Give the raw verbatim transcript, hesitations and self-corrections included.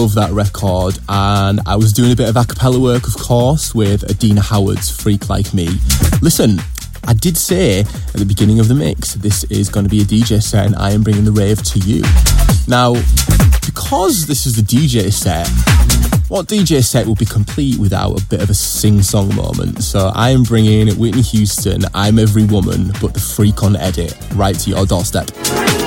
love that record, and I was doing a bit of a cappella work, of course, with Adina Howard's Freak Like Me. Listen, I did say at the beginning of the mix, this is going to be a D J set and I am bringing the rave to you. Now, because this is the D J set, what D J set will be complete without a bit of a sing-song moment? So I am bringing Whitney Houston, I'm Every Woman, but the Freak on edit, right to your doorstep.